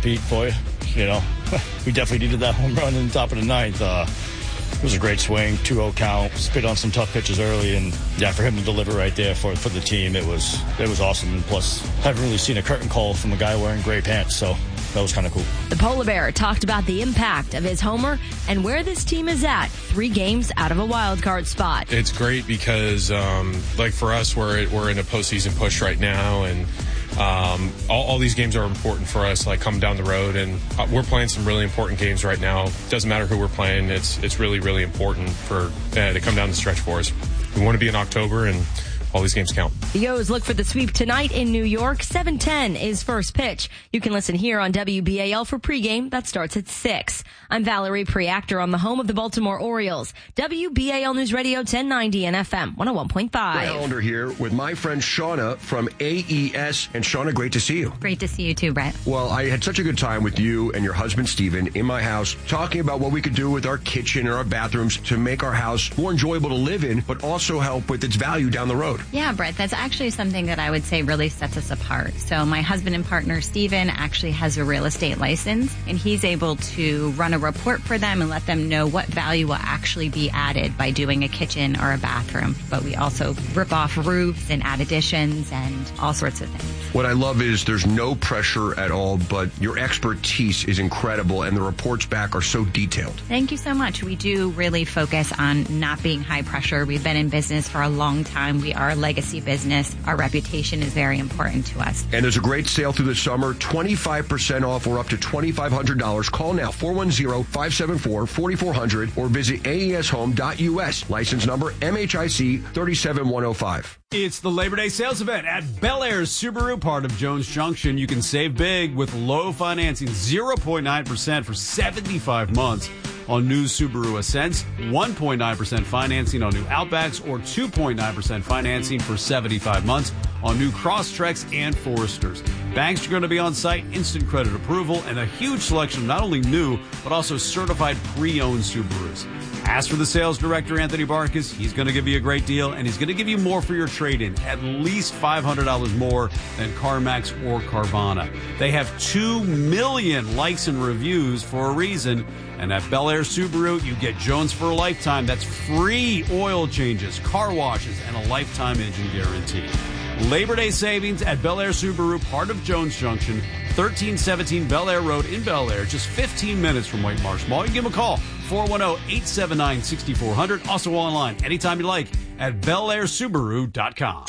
Pete, boy. You know, we definitely needed that home run in the top of the ninth. It was a great swing, 2-0 count, spit on some tough pitches early, and yeah, for him to deliver right there for the team, it was awesome. And plus, haven't really seen a curtain call from a guy wearing gray pants, so that was kind of cool. The Polar Bear talked about the impact of his homer and where this team is at 3 games out of a wild card spot. It's great because, like for us, we're in a postseason push right now, and all these games are important for us, like coming down the road, and we're playing some really important games right now. Doesn't matter who we're playing. It's really, really important for to come down the stretch for us. We want to be in October, and all these games count. The O's look for the sweep tonight in New York. 7:10 is first pitch. You can listen here on WBAL for pregame. That starts at 6. I'm Valerie Preactor on the home of the Baltimore Orioles. WBAL News Radio 1090 and FM 101.5. Brett Hollander here with my friend Shauna from AES. And Shauna, great to see you. Great to see you too, Brett. Well, I had such a good time with you and your husband, Steven, in my house, talking about what we could do with our kitchen and our bathrooms to make our house more enjoyable to live in, but also help with its value down the road. Yeah, Brett, that's actually something that I would say really sets us apart. So my husband and partner, Steven, actually has a real estate license, and he's able to run a report for them and let them know what value will actually be added by doing a kitchen or a bathroom. But we also rip off roofs and add additions and all sorts of things. What I love is there's no pressure at all, but your expertise is incredible, and the reports back are so detailed. Thank you so much. We do really focus on not being high pressure. We've been in business for a long time. We are a legacy business. Our reputation is very important to us. And there's a great sale through the summer, 25% off or up to $2,500. Call now, 410-574-4400 or visit aeshome.us. License number MHIC 37105. It's the Labor Day sales event at Bel Air Subaru, part of Jones Junction. You can save big with low financing, 0.9% for 75 months on new Subaru Ascents, 1.9% financing on new Outbacks, or 2.9% financing for 75 months on new Crosstreks and Foresters. Banks are going to be on site, instant credit approval, and a huge selection of not only new, but also certified pre-owned Subarus. Ask for the sales director, Anthony Barkas. He's going to give you a great deal, and he's going to give you more for your trade-in, at least $500 more than CarMax or Carvana. They have 2 million likes and reviews for a reason. And at Bel Air Subaru, you get Jones for a lifetime. That's free oil changes, car washes, and a lifetime engine guarantee. Labor Day savings at Bel Air Subaru, part of Jones Junction, 1317 Bel Air Road in Bel Air, just 15 minutes from White Marsh Mall. You can give them a call, 410-879-6400. Also online, anytime you like, at BelAirSubaru.com.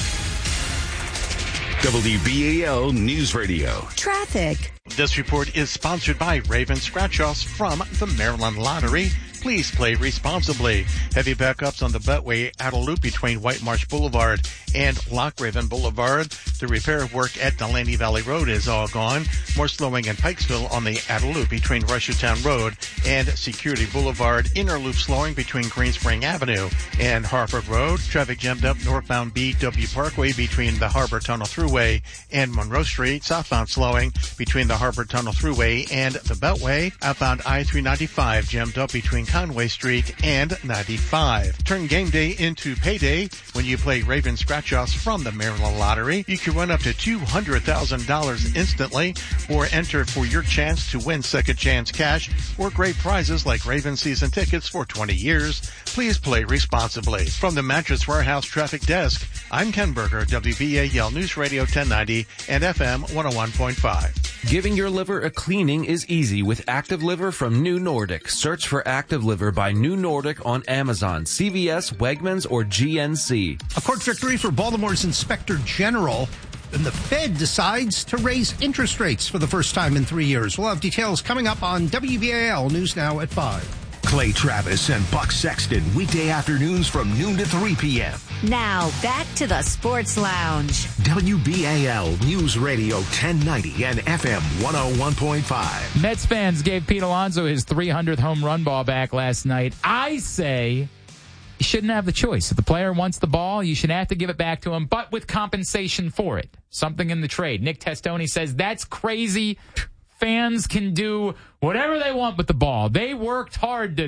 WBAL News Radio. Traffic. This report is sponsored by Raven Scratch-Offs from the Maryland Lottery. Please play responsibly. Heavy backups on the Beltway outer loop between White Marsh Boulevard and Loch Raven Boulevard. The repair work at Delaney Valley Road is all gone. More slowing in Pikesville on the outer loop between Rushertown Road and Security Boulevard. Inner loop slowing between Green Spring Avenue and Harford Road. Traffic jammed up northbound BW Parkway between the Harbor Tunnel Thruway and Monroe Street. Southbound slowing between the Harbor Tunnel Thruway and the Beltway. Outbound I-395 jammed up between Conway Street and 95. Turn game day into payday when you play Raven Scratch-Offs from the Maryland Lottery. You can win up to $200,000 instantly or enter for your chance to win second chance cash or great prizes like Raven season tickets for 20 years. Please play responsibly. From the Mattress Warehouse Traffic Desk, I'm Ken Berger, WBAL News Radio 1090 and FM 101.5. Giving your liver a cleaning is easy with Active Liver from New Nordic. Search for Active Liver by New Nordic on Amazon, CVS, Wegmans, or GNC. A court victory for Baltimore's Inspector General. And the Fed decides to raise interest rates for the first time in 3 years. We'll have details coming up on WBAL News Now at 5. Clay Travis and Buck Sexton, weekday afternoons from noon to 3 p.m. Now, back to the Sports Lounge. WBAL News Radio 1090 and FM 101.5. Mets fans gave Pete Alonso his 300th home run ball back last night. I say you shouldn't have the choice. If the player wants the ball, you should have to give it back to him, but with compensation for it. Something in the trade. Nick Testoni says that's crazy. Fans can do whatever they want with the ball. They worked hard to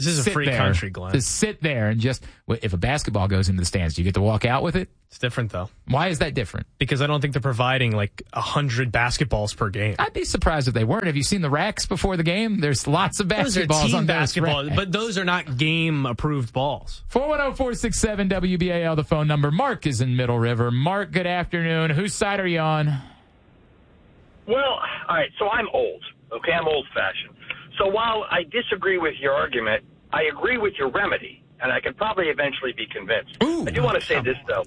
This is a free country, Glenn. To sit there and just, if a basketball goes into the stands, do you get to walk out with it? It's different, though. Why is that different? Because I don't think they're providing like 100 basketballs per game. I'd be surprised if they weren't. Have you seen the racks before the game? There's lots of basketballs those are team on basketball, those but those are not game-approved balls. 410-467 WBAL, the phone number. Mark is in Middle River. Mark, good afternoon. Whose side are you on? Well, all right, so I'm old. Okay, I'm old-fashioned. So while I disagree with your argument, I agree with your remedy, and I could probably eventually be convinced. I do want to say this, though.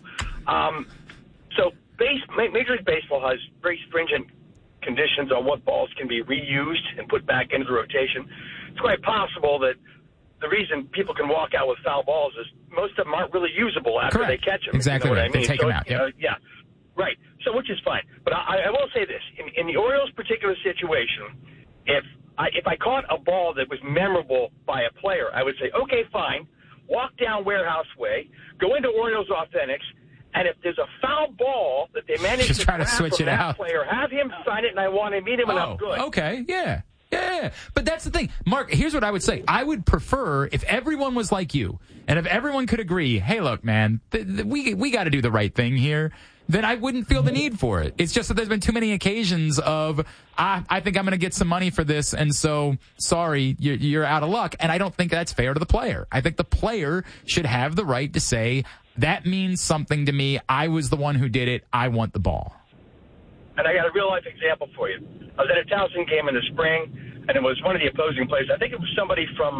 So Major League Baseball has very stringent conditions on what balls can be reused and put back into the rotation. It's quite possible that the reason people can walk out with foul balls is most of them aren't really usable after they catch them. Exactly. You know what I mean? They take them out. Yep. Yeah. Right. So, which is fine. But I will say this. In the Orioles' particular situation, if I caught a ball that was memorable by a player, I would say, okay, fine, walk down Warehouse Way, go into Orioles Authentics, and if there's a foul ball that they manage Just to try to grab switch from it that out. player, have him sign it, and I want to meet him, and I'm good. Okay, yeah. But that's the thing. Mark, here's what I would say. I would prefer if everyone was like you, and if everyone could agree, hey, look, man, we got to do the right thing here, then I wouldn't feel the need for it. It's just that there's been too many occasions of, I think I'm going to get some money for this, and so, sorry, you're out of luck. And I don't think that's fair to the player. I think the player should have the right to say, that means something to me. I was the one who did it. I want the ball. And I got a real-life example for you. I was at a Towson game in the spring, and it was one of the opposing players. I think it was somebody from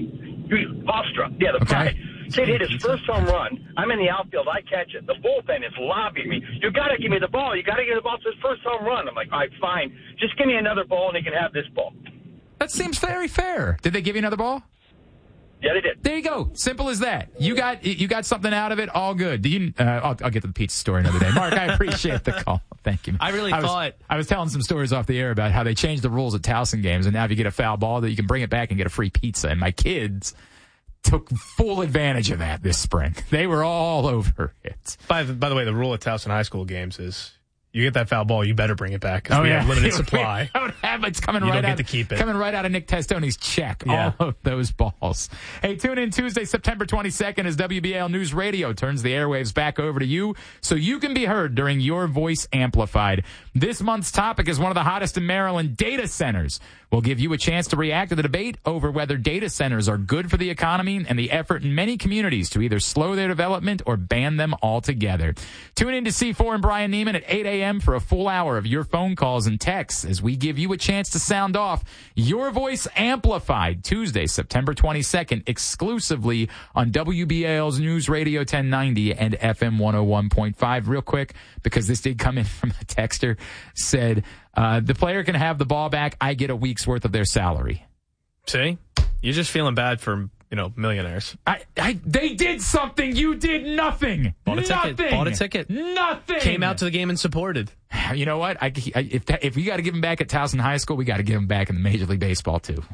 Hofstra. Yeah, the Pride. Kid hit his first home run. I'm in the outfield. I catch it. The bullpen is lobbying me. You got to give me the ball. You got to give the ball to his first home run. I'm like, all right, fine. Just give me another ball, and he can have this ball. That seems very fair. Did they give you another ball? Yeah, they did. There you go. Simple as that. You got something out of it. All good. Do you? I'll get to the pizza story another day. Mark, I appreciate the call. Thank you. I was telling some stories off the air about how they changed the rules at Towson games, and now if you get a foul ball, that you can bring it back and get a free pizza. And my kids took full advantage of that this spring. They were all over it. By the way, the rule at Towson High School games is you get that foul ball, you better bring it back because we have limited supply. It's coming you right don't out. get to keep it. Coming right out of Nick Testone's check. Yeah. All of those balls. Hey, tune in Tuesday, September 22nd, as WBAL News Radio turns the airwaves back over to you, so you can be heard during Your Voice Amplified. This month's topic is one of the hottest in Maryland: data centers. We'll give you a chance to react to the debate over whether data centers are good for the economy and the effort in many communities to either slow their development or ban them altogether. Tune in to C4 and Brian Neiman at 8 a.m. for a full hour of your phone calls and texts as we give you a chance to sound off. Your Voice Amplified, Tuesday, September 22nd, exclusively on WBAL's News Radio 1090 and FM 101.5. Real quick, because this did come in from a texter, said, the player can have the ball back. I get a week's worth of their salary. See? You're just feeling bad for, millionaires. They did something. You did nothing. Bought a ticket. Nothing. Came out to the game and supported. You know what? If we got to give them back at Towson High School, we got to give them back in the Major League Baseball, too.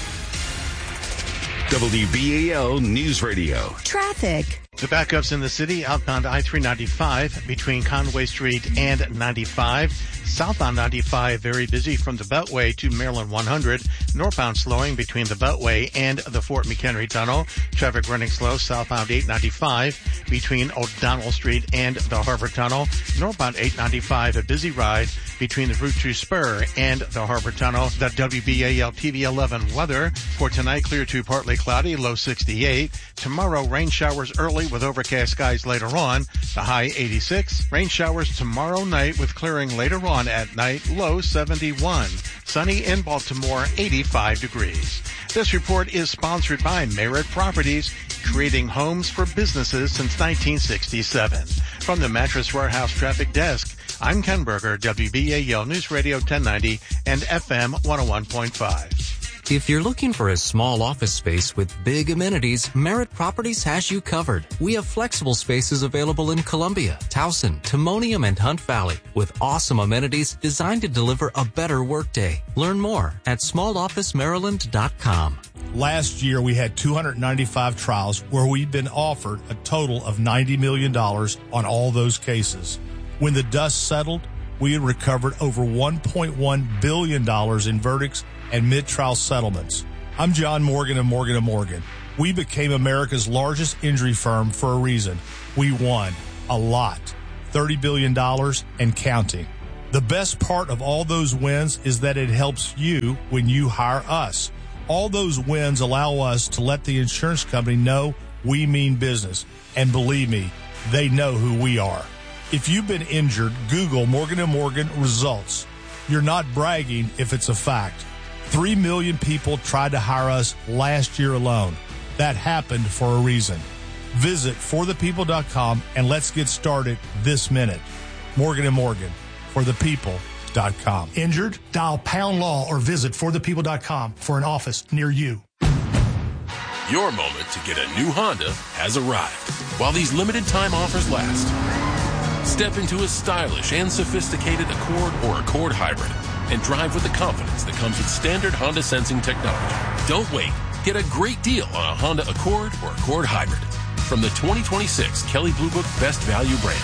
WBAL News Radio. Traffic. The backups in the city: outbound I-395 between Conway Street and 95. Southbound 95 very busy from the Beltway to Maryland 100. Northbound slowing between the Beltway and the Fort McHenry Tunnel. Traffic running slow southbound 895 between O'Donnell Street and the Harbor Tunnel. Northbound 895 a busy ride between the Route 2 Spur and the Harbor Tunnel. The WBAL TV 11 weather for tonight: clear to partly cloudy, low 68. Tomorrow, rain showers early with overcast skies later on, the high 86. Rain showers tomorrow night with clearing later on at night, low 71. Sunny in Baltimore, 85 degrees. This report is sponsored by Merit Properties, creating homes for businesses since 1967. From the Mattress Warehouse Traffic Desk, I'm Ken Berger, WBAL News Radio 1090 and FM 101.5. If you're looking for a small office space with big amenities, Merit Properties has you covered. We have flexible spaces available in Columbia, Towson, Timonium, and Hunt Valley with awesome amenities designed to deliver a better workday. Learn more at smallofficemaryland.com. Last year, we had 295 trials where we've been offered a total of $90 million on all those cases. When the dust settled, we had recovered over $1.1 billion in verdicts and mid-trial settlements. I'm John Morgan of Morgan & Morgan. We became America's largest injury firm for a reason. We won a lot, $30 billion and counting. The best part of all those wins is that it helps you when you hire us. All those wins allow us to let the insurance company know we mean business. And believe me, they know who we are. If you've been injured, Google Morgan & Morgan results. You're not bragging if it's a fact. 3 million people tried to hire us last year alone. That happened for a reason. Visit forthepeople.com and let's get started this minute. Morgan & Morgan, forthepeople.com. Injured? Dial pound law or visit forthepeople.com for an office near you. Your moment to get a new Honda has arrived. While these limited time offers last, step into a stylish and sophisticated Accord or Accord Hybrid and drive with the confidence that comes with standard Honda sensing technology. Don't wait. Get a great deal on a Honda Accord or Accord Hybrid from the 2026 Kelley Blue Book Best Value brand.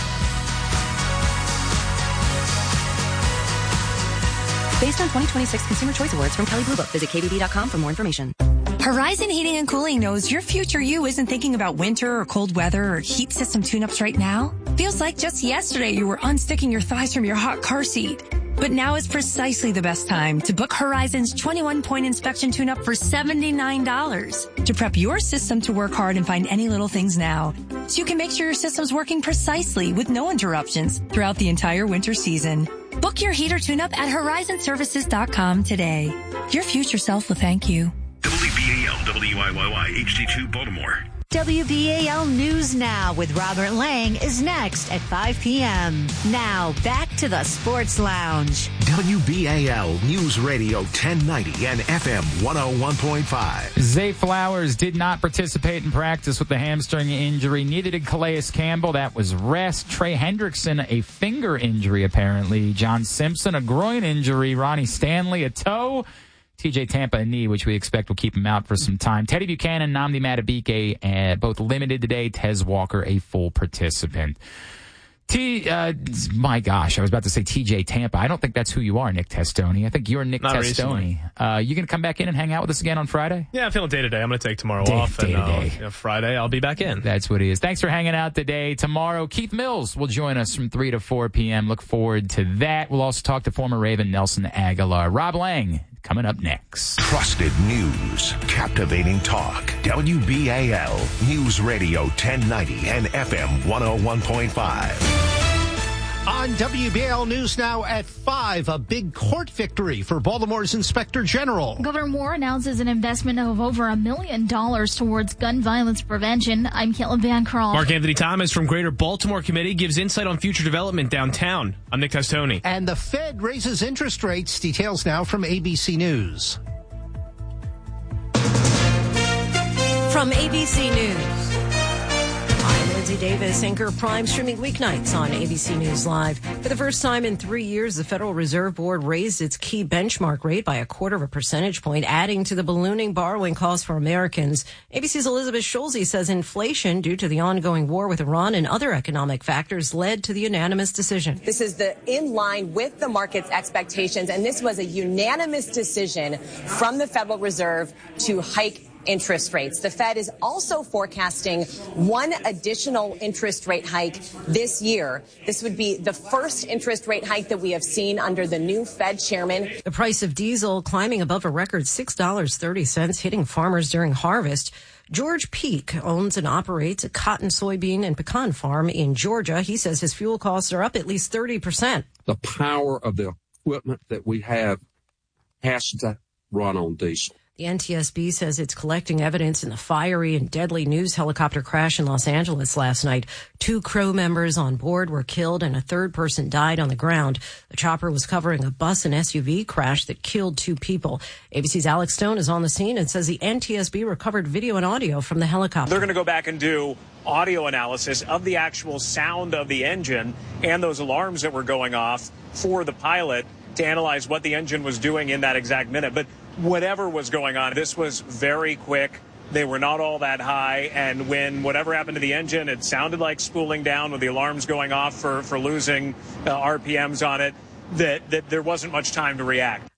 Based on 2026 Consumer Choice Awards from Kelley Blue Book. Visit KBB.com for more information. Horizon Heating and Cooling knows your future you isn't thinking about winter or cold weather or heat system tune-ups right now. Feels like just yesterday you were unsticking your thighs from your hot car seat. But now is precisely the best time to book Horizon's 21-point inspection tune-up for $79 to prep your system to work hard and find any little things now, so you can make sure your system's working precisely with no interruptions throughout the entire winter season. Book your heater tune-up at horizonservices.com today. Your future self will thank you. WBAL, WIYY, HD2 Baltimore. WBAL News Now with Robert Lang is next at 5 p.m. Now, back to the Sports Lounge. WBAL News Radio 1090 and FM 101.5. Zay Flowers did not participate in practice with the hamstring injury. Neither did Calais Campbell. That was rest. Trey Hendrickson, a finger injury, apparently. John Simpson, a groin injury. Ronnie Stanley, a toe. TJ Tampa, a knee, which we expect will keep him out for some time. Teddy Buchanan, Nnamdi Madubuike, both limited today. Tez Walker, a full participant. My gosh, I was about to say TJ Tampa. I don't think that's who you are, Nick Testoni. I think you're Nick Testoni. You going to come back in and hang out with us again on Friday? Yeah, I'm feeling day-to-day. I'm going to take tomorrow off. And Friday, I'll be back in. That's what it is. Thanks for hanging out today. Tomorrow, Keith Mills will join us from 3 to 4 p.m. Look forward to that. We'll also talk to former Raven Nelson Aguilar. Rob Lang coming up next. Trusted news, captivating talk. WBAL News Radio 1090 and FM 101.5. On WBAL News Now at 5, a big court victory for Baltimore's Inspector General. Governor Moore announces an investment of over $1 million towards gun violence prevention. I'm Caitlin Van Kralm. Mark Anthony Thomas from Greater Baltimore Committee gives insight on future development downtown. I'm Nick Testoni. And the Fed raises interest rates. Details now from ABC News. From ABC News, I'm Lindsay Davis, anchor Prime, streaming weeknights on ABC News Live. For the first time in 3 years, the Federal Reserve Board raised its key benchmark rate by 0.25 percentage point, adding to the ballooning borrowing costs for Americans. ABC's Elizabeth Schulze says inflation, due to the ongoing war with Iran and other economic factors, led to the unanimous decision. This is in line with the market's expectations, and this was a unanimous decision from the Federal Reserve to hike interest rates. The Fed is also forecasting one additional interest rate hike this year. This would be the first interest rate hike that we have seen under the new Fed chairman. The price of diesel climbing above a record $6.30, hitting farmers during harvest. George Peak owns and operates a cotton, soybean, and pecan farm in Georgia. He says his fuel costs are up at least 30%. The power of the equipment that we have has to run on diesel. The NTSB says it's collecting evidence in the fiery and deadly news helicopter crash in Los Angeles last night. 2 crew members on board were killed and a third person died on the ground. The chopper was covering a bus and SUV crash that killed 2 people. ABC's Alex Stone is on the scene and says the NTSB recovered video and audio from the helicopter. They're going to go back and do audio analysis of the actual sound of the engine and those alarms that were going off for the pilot to analyze what the engine was doing in that exact minute. But whatever was going on, this was very quick. They were not all that high. And when whatever happened to the engine, it sounded like spooling down with the alarms going off for losing RPMs on it, that there wasn't much time to react.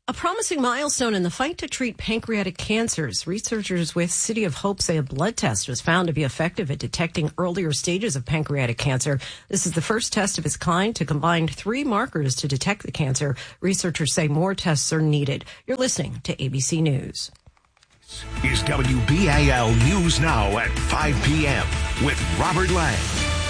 A promising milestone in the fight to treat pancreatic cancers. Researchers with City of Hope say a blood test was found to be effective at detecting earlier stages of pancreatic cancer. This is the first test of its kind to combine 3 markers to detect the cancer. Researchers say more tests are needed. You're listening to ABC News. Is WBAL News Now at 5 p.m. with Robert Lang.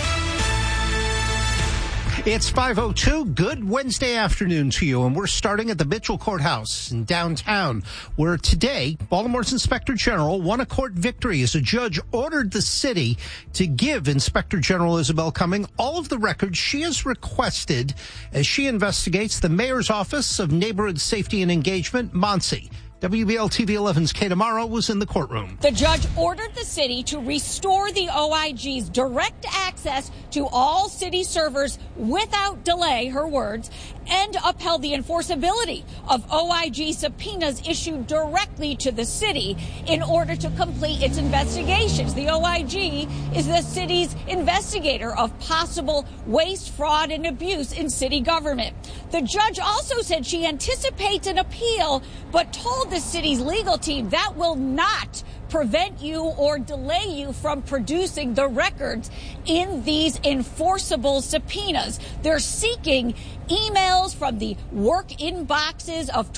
It's 5:02. Good Wednesday afternoon to you, and we're starting at the Mitchell Courthouse in downtown, where today Baltimore's Inspector General won a court victory as a judge ordered the city to give Inspector General Isabel Cumming all of the records she has requested as she investigates the mayor's office of neighborhood safety and engagement, MONSE. WBL TV 11's Kate Amaro was in the courtroom. The judge ordered the city to restore the OIG's direct access to all city servers without delay, her words, and upheld the enforceability of OIG subpoenas issued directly to the city in order to complete its investigations. The OIG is the city's investigator of possible waste, fraud, and abuse in city government. The judge also said she anticipates an appeal, but told the city's legal team that will not prevent you or delay you from producing the records in these enforceable subpoenas. They're seeking emails from the work inboxes of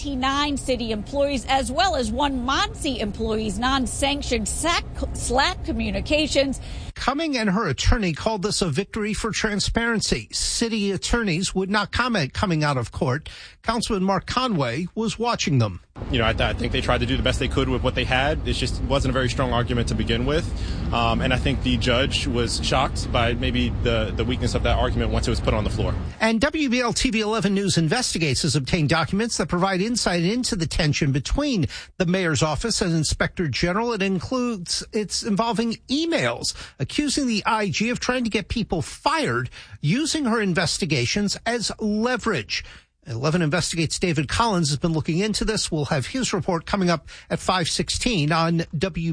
29 city employees, as well as one MONSE employee's non-sanctioned Slack communications. Cumming and her attorney called this a victory for transparency. City attorneys would not comment coming out of court. Councilman Mark Conway was watching them. I think they tried to do the best they could with what they had. It just wasn't a very strong argument to begin with. And I think the judge was shocked by maybe the weakness of that argument once it was put on the floor. And WBL TV 11 News Investigates has obtained documents that provide insight into the tension between the mayor's office and Inspector General. It's involving emails accusing the IG of trying to get people fired using her investigations as leverage. 11 Investigates David Collins has been looking into this. We'll have his report coming up at 5:16 on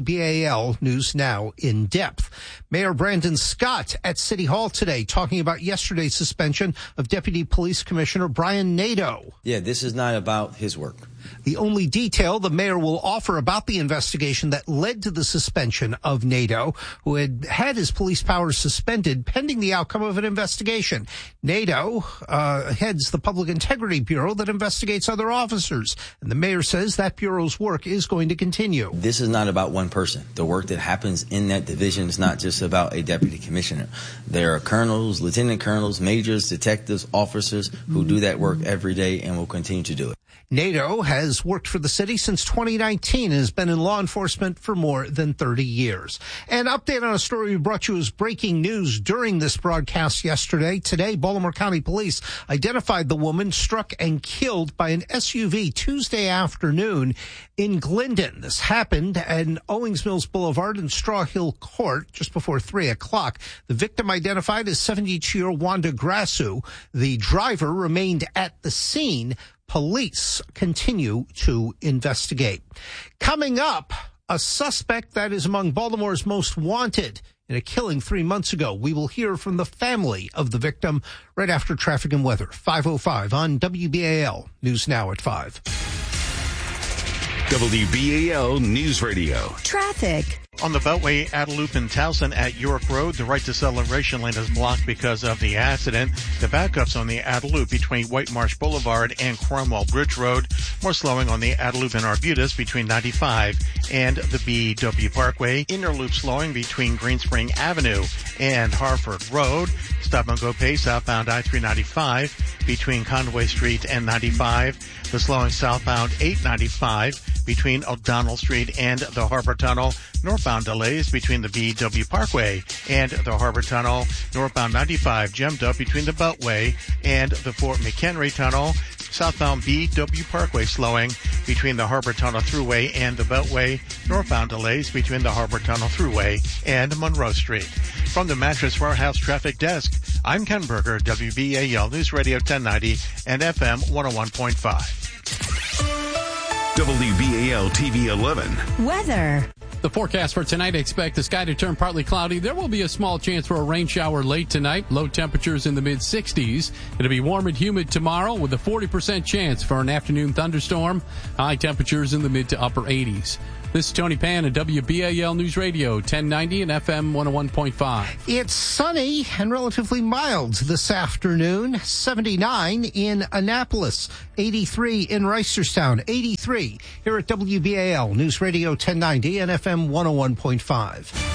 WBAL News Now in depth. Mayor Brandon Scott at City Hall today talking about yesterday's suspension of Deputy Police Commissioner Brian Nadeau. Yeah, this is not about his work. The only detail the mayor will offer about the investigation that led to the suspension of Nadeau, who had had his police powers suspended pending the outcome of an investigation. Nadeau heads the Public Integrity Bureau that investigates other officers, and the mayor says that bureau's work is going to continue. This is not about one person. The work that happens in that division is not just about a deputy commissioner. There are colonels, lieutenant colonels, majors, detectives, officers who do that work every day and will continue to do it. Nadeau has worked for the city since 2019 and has been in law enforcement for more than 30 years. An update on a story we brought you as breaking news during this broadcast yesterday. Today, Baltimore County Police identified the woman struck and killed by an SUV Tuesday afternoon in Glendon. This happened at Owings Mills Boulevard and Straw Hill Court just before 3 o'clock. The victim identified as 72-year-old Wanda Grassu. The driver remained at the scene. Police continue to investigate. Coming up, a suspect that is among Baltimore's most wanted in a killing 3 months ago. We will hear from the family of the victim right after traffic and weather. 5:05 on WBAL News Now at 5. WBAL News Radio. Traffic. On the Beltway, Adelup and Towson at York Road, the right to celebration lane is blocked because of the accident. The backups on the Adelup between White Marsh Boulevard and Cromwell Bridge Road. More slowing on the Adelup and Arbutus between 95 and the BW Parkway. Inner loop slowing between Green Spring Avenue and Harford Road. Stop and go pace southbound I-395 between Conway Street and 95. The slowing southbound 895 between O'Donnell Street and the Harbor Tunnel. Northbound delays between the BW Parkway and the Harbor Tunnel. Northbound 95 jammed up between the Beltway and the Fort McHenry Tunnel. Southbound BW Parkway slowing between the Harbor Tunnel Thruway and the Beltway. Northbound delays between the Harbor Tunnel Thruway and Monroe Street. From the Mattress Warehouse Traffic Desk, I'm Ken Berger, WBAL News Radio 1090 and FM 101.5. WBAL TV 11. Weather. The forecast for tonight, expect the sky to turn partly cloudy. There will be a small chance for a rain shower late tonight. Low temperatures in the mid-60s. It'll be warm and humid tomorrow with a 40% chance for an afternoon thunderstorm. High temperatures in the mid to upper 80s. This is Tony Pan at WBAL News Radio, 1090 and FM 101.5. It's sunny and relatively mild this afternoon. 79 in Annapolis, 83 in Reisterstown, 83 here at WBAL News Radio 1090 and FM 101.5.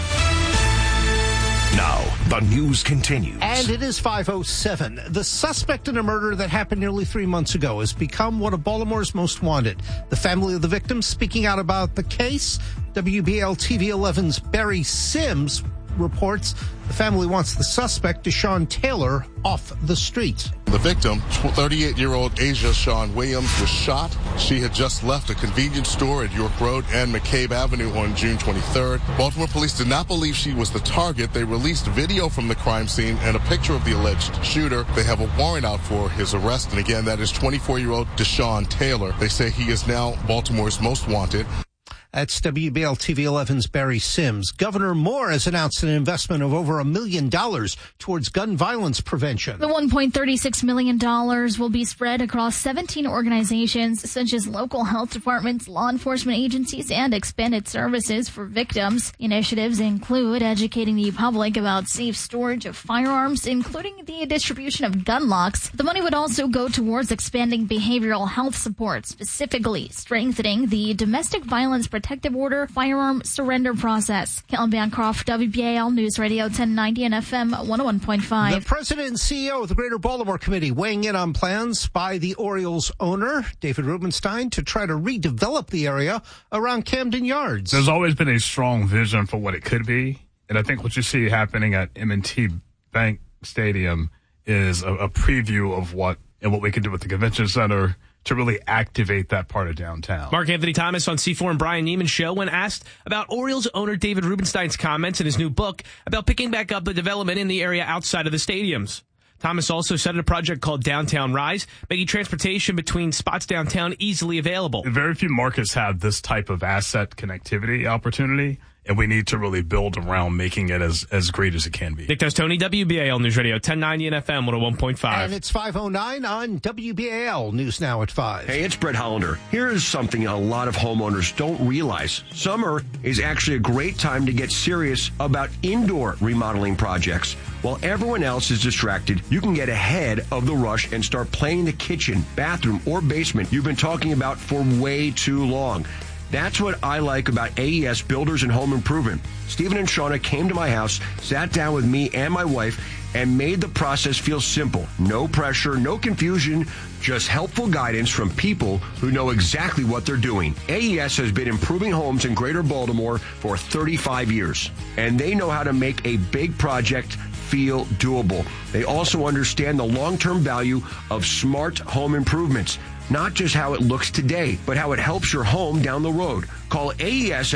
Now, the news continues. And it is 5:07. The suspect in a murder that happened nearly 3 months ago has become one of Baltimore's most wanted. The family of the victim speaking out about the case. WBAL TV 11's Barry Sims reports the family wants the suspect, Deshaun Taylor, off the street. The victim, 38-year-old Asia Shawn Williams, was shot. She had just left a convenience store at York Road and McCabe Avenue on June 23rd. Baltimore police did not believe she was the target. They released video from the crime scene and a picture of the alleged shooter. They have a warrant out for his arrest. And again, that is 24-year-old Deshaun Taylor. They say he is now Baltimore's most wanted. That's WBAL TV 11's Barry Sims. Governor Moore has announced an investment of over $1 million towards gun violence prevention. The $1.36 million will be spread across 17 organizations, such as local health departments, law enforcement agencies, and expanded services for victims. Initiatives include educating the public about safe storage of firearms, including the distribution of gun locks. The money would also go towards expanding behavioral health support, specifically strengthening the domestic violence protective order firearm surrender process. Kellen Bancroft, WBAL News Radio 1090 and FM 101.5. The president and CEO of the Greater Baltimore Committee weighing in on plans by the Orioles owner, David Rubenstein, to try to redevelop the area around Camden Yards. There's always been a strong vision for what it could be. And I think what you see happening at M&T Bank Stadium is a preview of what we can do with the convention center to really activate that part of downtown. Mark Anthony Thomas on C4 and Brian Neiman show when asked about Orioles owner David Rubenstein's comments in his new book about picking back up the development in the area outside of the stadiums. Thomas also cited a project called Downtown Rise, making transportation between spots downtown easily available. Very few markets have this type of asset connectivity opportunity, and we need to really build around making it as great as it can be. Nick Tony, WBAL News Radio, 1090 and FM 101.5. And it's 5:09 on WBAL News Now at 5. Hey, it's Brett Hollander. Here's something a lot of homeowners don't realize. Summer is actually a great time to get serious about indoor remodeling projects. While everyone else is distracted, you can get ahead of the rush and start planning the kitchen, bathroom, or basement you've been talking about for way too long. That's what I like about AES Builders and Home Improvement. Stephen and Shauna came to my house, sat down with me and my wife, and made the process feel simple. No pressure, no confusion, just helpful guidance from people who know exactly what they're doing. AES has been improving homes in Greater Baltimore for 35 years, and they know how to make a big project feel doable. They also understand the long-term value of smart home improvements. Not just how it looks today, but how it helps your home down the road. Call AES at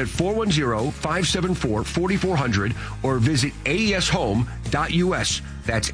410-574-4400 or visit aeshome.us. That's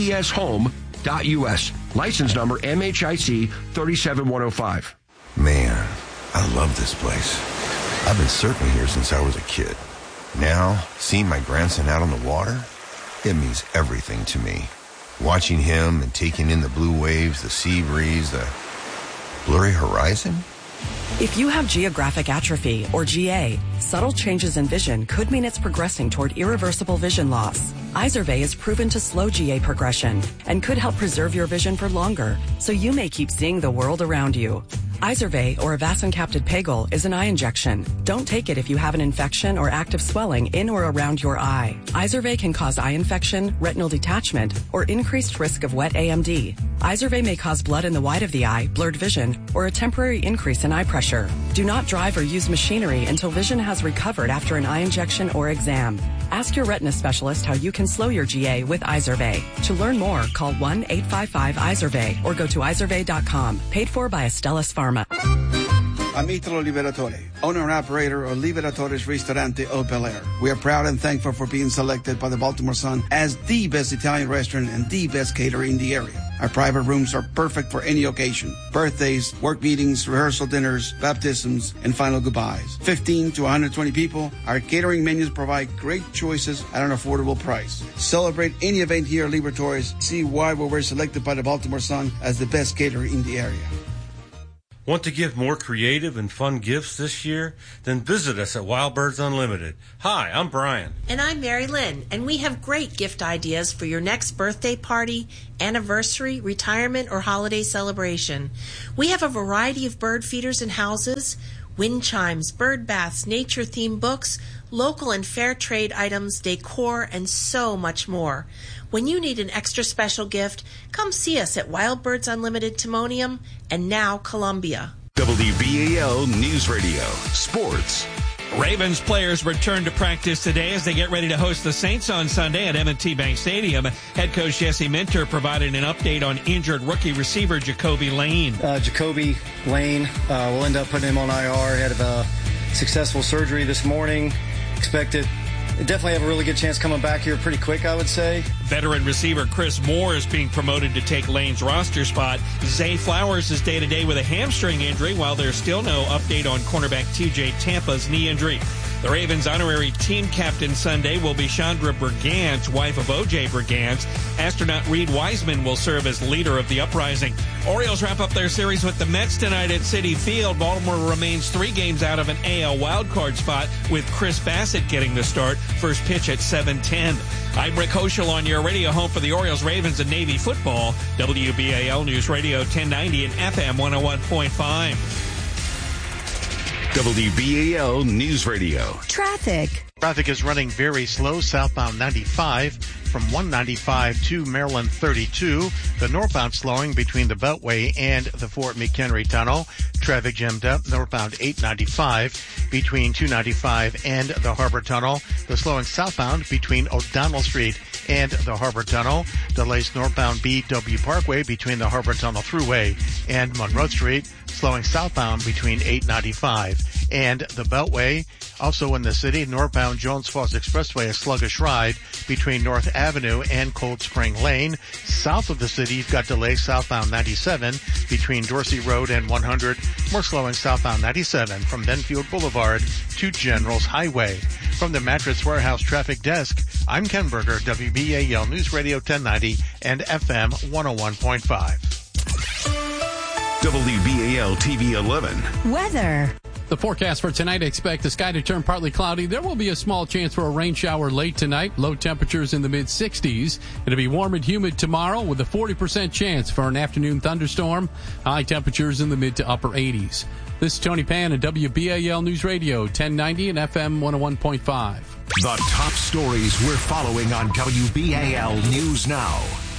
aeshome.us. License number MHIC 37105. Man, I love this place. I've been surfing here since I was a kid. Now, seeing my grandson out on the water, it means everything to me. Watching him and taking in the blue waves, the sea breeze, the blurry horizon? If you have geographic atrophy, or GA, subtle changes in vision could mean it's progressing toward irreversible vision loss. Izervay is proven to slow GA progression and could help preserve your vision for longer, so you may keep seeing the world around you. Izervay, or avacincaptad pegol, is an eye injection. Don't take it if you have an infection or active swelling in or around your eye. Izervay can cause eye infection, retinal detachment, or increased risk of wet AMD. Izervay may cause blood in the white of the eye, blurred vision, or a temporary increase in eye pressure. Do not drive or use machinery until vision has recovered after an eye injection or exam. Ask your retina specialist how you can slow your GA with Izervay. To learn more, call 1-855-IZERVAY or go to izervay.com. Paid for by Astellas Pharma. I'm Italo Liberatore, owner and operator of Liberatore's Ristorante Au Bel Air. We are proud and thankful for being selected by the Baltimore Sun as the best Italian restaurant and the best caterer in the area. Our private rooms are perfect for any occasion. Birthdays, work meetings, rehearsal dinners, baptisms, and final goodbyes. 15 to 120 people. Our catering menus provide great choices at an affordable price. Celebrate any event here at Liberatores. See why we were selected by the Baltimore Sun as the best caterer in the area. Want to give more creative and fun gifts this year? Then visit us at Wild Birds Unlimited. Hi, I'm Brian. And I'm Mary Lynn, and we have great gift ideas for your next birthday party, anniversary, retirement, or holiday celebration. We have a variety of bird feeders and houses, wind chimes, bird baths, nature-themed books, local and fair trade items, decor, and so much more. When you need an extra special gift, come see us at Wild Birds Unlimited Timonium and now Columbia. WBAL News Radio, Sports. Ravens players return to practice today as they get ready to host the Saints on Sunday at M&T Bank Stadium. Head coach Jesse Minter provided an update on injured rookie receiver Jacoby Lane. Jacoby Lane, we'll end up putting him on IR ahead of a successful surgery this morning. Expected. Definitely have a really good chance coming back here pretty quick, I would say. Veteran receiver Chris Moore is being promoted to take Lane's roster spot. Zay Flowers is day-to-day with a hamstring injury, while there's still no update on cornerback TJ Tampa's knee injury. The Ravens' honorary team captain Sunday will be Chandra Brigance, wife of O.J. Brigance. Astronaut Reed Wiseman will serve as leader of the uprising. Orioles wrap up their series with the Mets tonight at Citi Field. Baltimore remains 3 games out of an AL wildcard spot, with Chris Bassett getting the start. First pitch at 7:10. I'm Rick Hoschel on your radio home for the Orioles, Ravens, and Navy football. WBAL News Radio 1090 and FM 101.5. WBAL News Radio. Traffic. Traffic is running very slow southbound 95 from 195 to Maryland 32. The northbound slowing between the Beltway and the Fort McHenry Tunnel. Traffic jammed up northbound 895 between 295 and the Harbor Tunnel. The slowing southbound between O'Donnell Street and the Harbor Tunnel. Delays northbound BW Parkway between the Harbor Tunnel Thruway and Monroe Street. Slowing southbound between 895 and the Beltway. Also in the city, northbound Jones Falls Expressway, a sluggish ride between North Avenue and Cold Spring Lane. South of the city, you've got delays southbound 97 between Dorsey Road and 100. More slowing southbound 97 from Benfield Boulevard to Generals Highway. From the Mattress Warehouse Traffic Desk, I'm Ken Berger, WBAL News Radio 1090 and FM 101.5. WBAL TV 11. Weather. The forecast for tonight, expect the sky to turn partly cloudy. There will be a small chance for a rain shower late tonight. Low temperatures in the mid-60s. It'll be warm and humid tomorrow with a 40% chance for an afternoon thunderstorm. High temperatures in the mid to upper 80s. This is Tony Pan at WBAL News Radio 1090 and FM 101.5. The top stories we're following on WBAL News Now.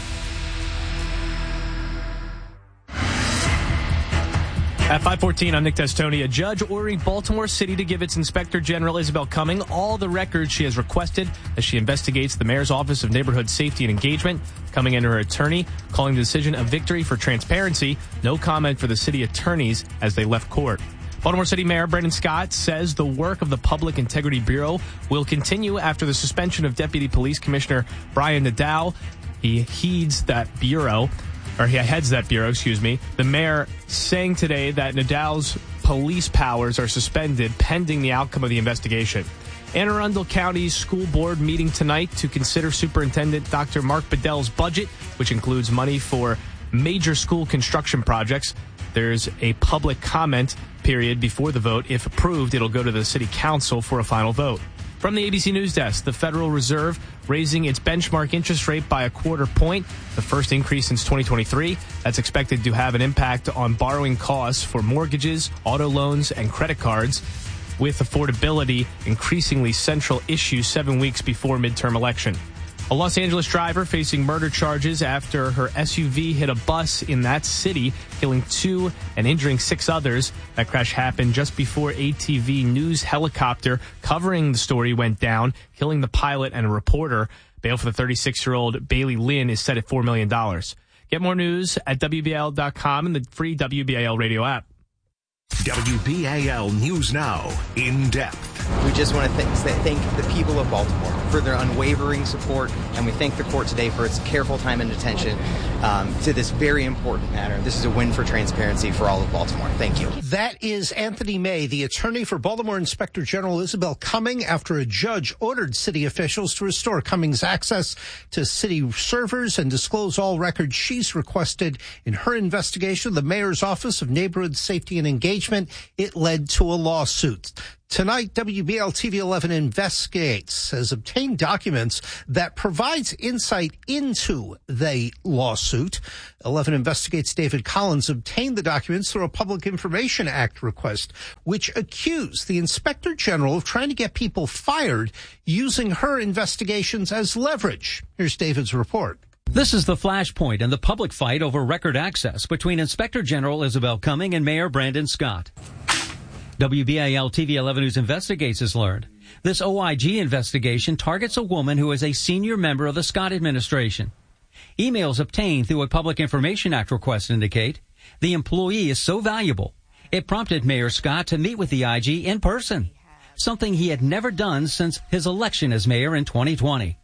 At 5:14, I'm Nick Testoni. A judge ordering Baltimore City to give its Inspector General Isabel Cumming all the records she has requested as she investigates the mayor's Office of Neighborhood Safety and Engagement. Cumming and her attorney calling the decision a victory for transparency. No comment for the city attorneys as they left court. Baltimore City Mayor Brandon Scott says the work of the Public Integrity Bureau will continue after the suspension of Deputy Police Commissioner Brian Nadeau. He heads that bureau. The mayor saying today that Nadeau's police powers are suspended pending the outcome of the investigation. Anne Arundel County's school board meeting tonight to consider Superintendent Dr. Mark Bedell's budget, which includes money for major school construction projects. There's a public comment period before the vote. If approved, it'll go to the city council for a final vote. From the ABC News Desk, the Federal Reserve raising its benchmark interest rate by a quarter point, the first increase since 2023. That's expected to have an impact on borrowing costs for mortgages, auto loans, and credit cards, with affordability increasingly central issue 7 weeks before midterm election. A Los Angeles driver facing murder charges after her SUV hit a bus in that city, killing 2 and injuring 6 others. That crash happened just before ATV news helicopter covering the story went down, killing the pilot and a reporter. Bail for the 36-year-old Bailey Lynn is set at $4 million. Get more news at WBAL.com and the free WBAL radio app. WBAL News Now, in depth. We just want to thank the people of Baltimore for their unwavering support, and we thank the court today for its careful time and attention to this very important matter. This is a win for transparency for all of Baltimore. Thank you. That is Anthony May, the attorney for Baltimore Inspector General Isabel Cumming, after a judge ordered city officials to restore Cumming's access to city servers and disclose all records she's requested in her investigation of the mayor's Office of Neighborhood Safety and Engagement. It led to a lawsuit. Tonight, WBL-TV 11 investigates, has obtained documents that provides insight into the lawsuit. 11 investigates David Collins obtained the documents through a Public Information Act request, which accused the Inspector General of trying to get people fired using her investigations as leverage. Here's David's report. This is the flashpoint in the public fight over record access between Inspector General Isabel Cumming and Mayor Brandon Scott. WBAL-TV 11 News Investigates has learned this OIG investigation targets a woman who is a senior member of the Scott administration. Emails obtained through a Public Information Act request indicate the employee is so valuable, it prompted Mayor Scott to meet with the IG in person, something he had never done since his election as mayor in 2020.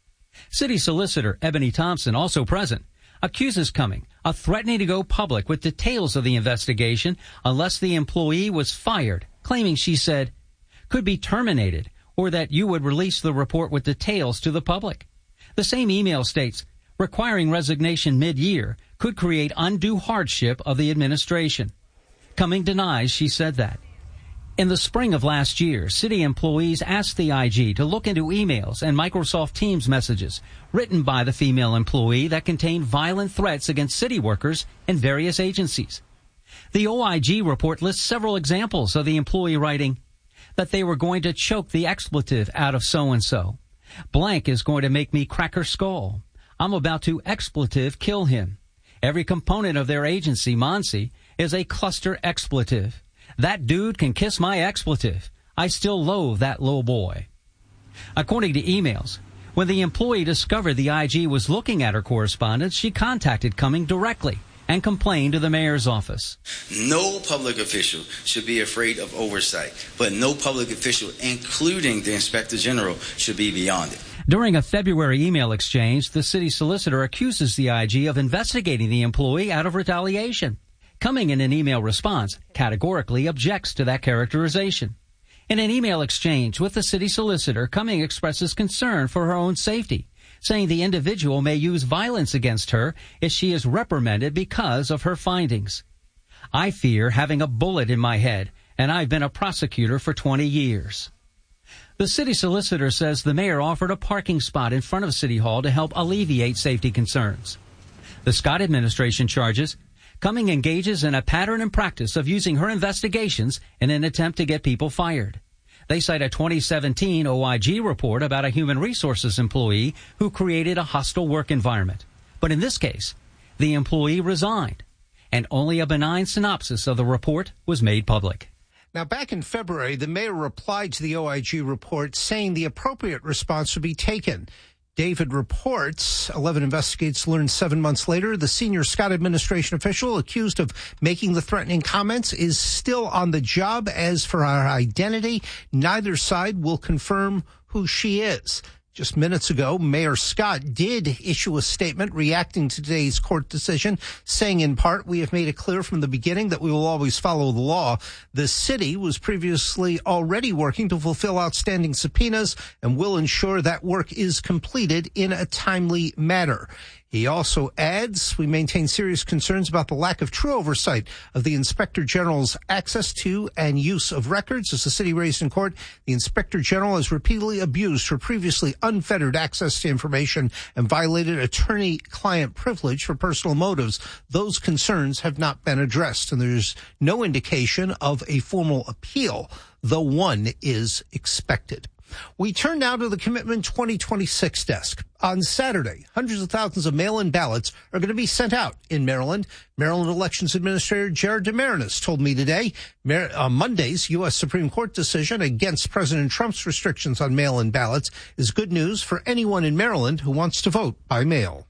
City Solicitor Ebony Thompson, also present, accuses Cumming of threatening to go public with details of the investigation unless the employee was fired, claiming she said, could be terminated, or that you would release the report with details to the public. The same email states, requiring resignation mid-year could create undue hardship of the administration. Cumming denies she said that. In the spring of last year, city employees asked the IG to look into emails and Microsoft Teams messages written by the female employee that contained violent threats against city workers and various agencies. The OIG report lists several examples of the employee writing that they were going to choke the expletive out of so-and-so. Blank is going to make me crack her skull. I'm about to expletive kill him. Every component of their agency, Monsi, is a cluster expletive. That dude can kiss my expletive. I still loathe that little boy. According to emails, when the employee discovered the IG was looking at her correspondence, she contacted Cumming directly and complained to the mayor's office. No public official should be afraid of oversight, but no public official, including the Inspector General, should be beyond it. During a February email exchange, the city solicitor accuses the IG of investigating the employee out of retaliation. Cumming, in an email response, categorically objects to that characterization. In an email exchange with the city solicitor, Cumming expresses concern for her own safety, saying the individual may use violence against her if she is reprimanded because of her findings. I fear having a bullet in my head, and I've been a prosecutor for 20 years. The city solicitor says the mayor offered a parking spot in front of City Hall to help alleviate safety concerns. The Scott administration charges Cumming engages in a pattern and practice of using her investigations in an attempt to get people fired. They cite a 2017 OIG report about a human resources employee who created a hostile work environment. But in this case, the employee resigned, and only a benign synopsis of the report was made public. Now, back in February, the mayor replied to the OIG report saying the appropriate response would be taken. David reports 11 investigates learned 7 months later the senior Scott administration official accused of making the threatening comments is still on the job. As for her identity, neither side will confirm who she is. Just minutes ago, Mayor Scott did issue a statement reacting to today's court decision, saying in part, we have made it clear from the beginning that we will always follow the law. The city was previously already working to fulfill outstanding subpoenas and will ensure that work is completed in a timely manner. He also adds, we maintain serious concerns about the lack of true oversight of the Inspector General's access to and use of records. As the city raised in court, the Inspector General has repeatedly abused her previously unfettered access to information and violated attorney-client privilege for personal motives. Those concerns have not been addressed, and there's no indication of a formal appeal, though one is expected. We turn now to the Commitment 2026 desk. On Saturday, hundreds of thousands of mail-in ballots are going to be sent out in Maryland. Maryland Elections Administrator Jared DeMarinis told me today Monday's U.S. Supreme Court decision against President Trump's restrictions on mail-in ballots is good news for anyone in Maryland who wants to vote by mail.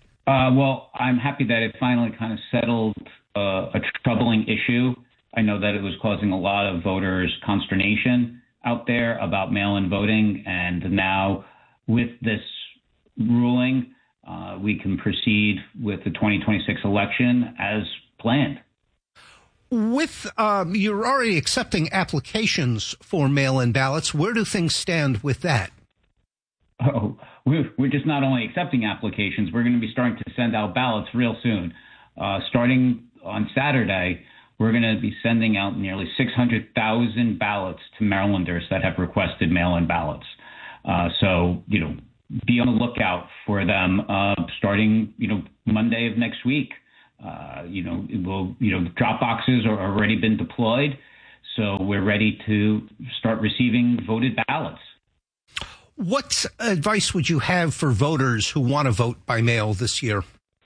Well, I'm happy that it finally kind of settled a troubling issue. I know that it was causing a lot of voters consternation out there about mail-in voting, and now with this ruling, we can proceed with the 2026 election as planned. With you're already accepting applications for mail-in ballots. Where do things stand with that? Oh, we're just not only accepting applications, we're going to be starting to send out ballots real soon. Starting on Saturday, we're going to be sending out nearly 600,000 ballots to Marylanders that have requested mail-in ballots. So, be on the lookout for them starting, Monday of next week. Drop boxes are already been deployed, so we're ready to start receiving voted ballots. What advice would you have for voters who want to vote by mail this year?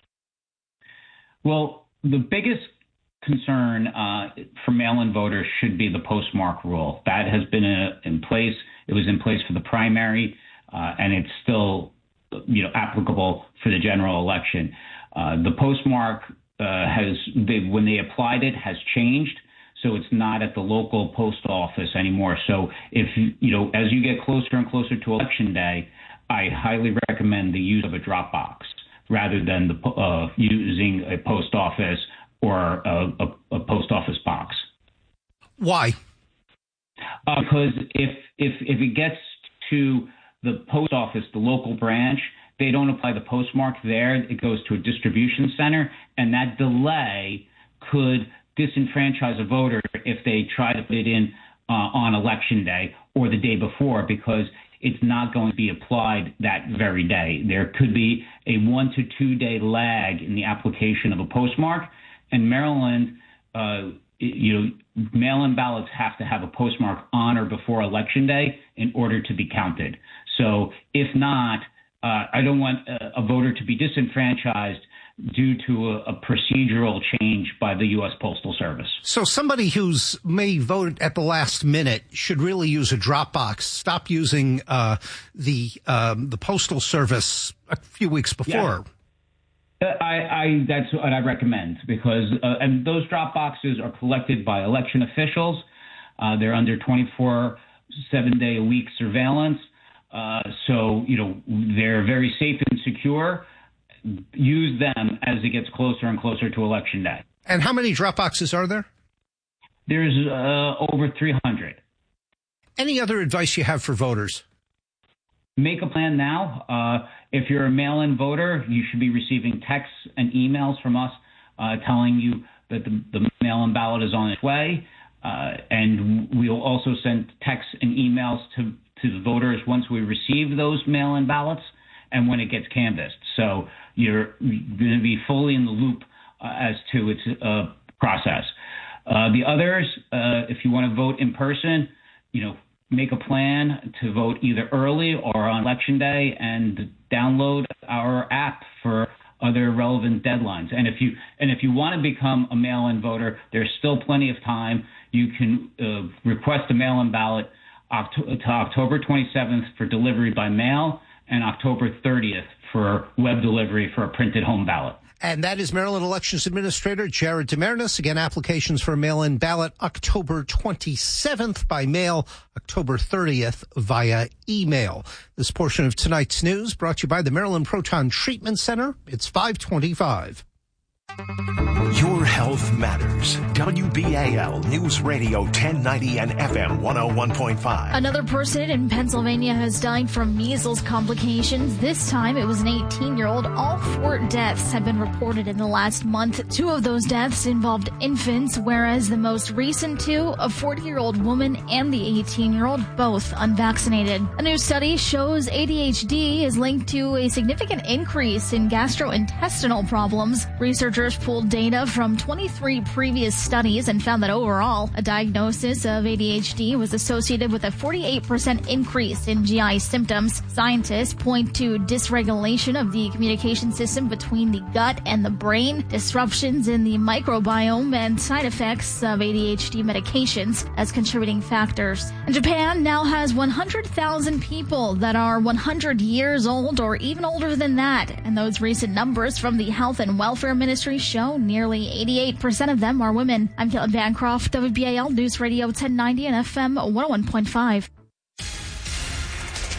Well, the biggest concern for mail-in voters should be the postmark rule. That has been in place. It was in place for the primary, and it's still, applicable for the general election. The postmark when they applied it, has changed. So it's not at the local post office anymore. So if, as you get closer and closer to Election Day, I highly recommend the use of a drop box rather than using a post office or a post office box. Why? Because if it gets to the post office, the local branch, they don't apply the postmark there. It goes to a distribution center, and that delay could disenfranchise a voter if they try to put it in on Election Day or the day before, because it's not going to be applied that very day. There could be a 1 to 2 day lag in the application of a postmark, and Maryland, mail-in ballots have to have a postmark on or before Election Day in order to be counted. So if not, I don't want a voter to be disenfranchised due to a procedural change by the U.S. Postal Service. So somebody who's may vote at the last minute should really use a drop box. Stop using the Postal Service a few weeks before. Yeah. That's what I recommend, because and those drop boxes are collected by election officials. They're under 24/7-day-a-week surveillance. So, they're very safe and secure. Use them as it gets closer and closer to Election Day. And how many drop boxes are there? There's over 300. Any other advice you have for voters? Make a plan now. If you're a mail-in voter, you should be receiving texts and emails from us telling you that the mail-in ballot is on its way. And we'll also send texts and emails to the voters once we receive those mail-in ballots and when it gets canvassed. So you're going to be fully in the loop as to its process. The others, if you want to vote in person, make a plan to vote either early or on Election Day and download our app for other relevant deadlines. And if you want to become a mail-in voter, there's still plenty of time. You can request a mail-in ballot to October 27th for delivery by mail and October 30th for web delivery for a printed home ballot. And that is Maryland Elections Administrator Jared DeMarinis. Again, applications for a mail-in ballot October 27th by mail, October 30th via email. This portion of tonight's news brought to you by the Maryland Proton Treatment Center. It's 5:25. Your health matters. WBAL News Radio 1090 and FM 101.5. Another person in Pennsylvania has died from measles complications. This time it was an 18-year-old. All 4 deaths have been reported in the last month. 2 of those deaths involved infants, whereas the most recent 2, a 40-year-old woman and the 18-year-old, both unvaccinated. A new study shows ADHD is linked to a significant increase in gastrointestinal problems. Researchers pulled data from 23 previous studies and found that overall, a diagnosis of ADHD was associated with a 48% increase in GI symptoms. Scientists point to dysregulation of the communication system between the gut and the brain, disruptions in the microbiome, and side effects of ADHD medications as contributing factors. And Japan now has 100,000 people that are 100 years old or even older than that. And those recent numbers from the Health and Welfare Ministry show nearly 88% of them are women. I'm Caitlin Bancroft, WBAL News Radio 1090 and FM 101.5.